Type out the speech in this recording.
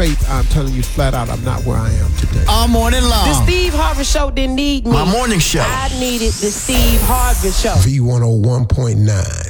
faith, I'm telling you flat out, I'm not where I am today. All morning long. The Steve Harvey Show didn't need me. My morning show. I needed the Steve Harvey Show. V101.9.